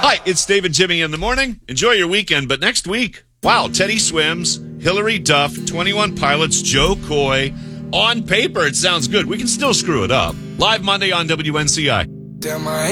Hi, it's David Jimmy in the morning. Enjoy your weekend, but next week, wow, Teddy Swims, Hillary Duff, 21 Pilots, Joe Coy. On paper, it sounds good. We can still screw it up. Live Monday on WNCI. Damn, I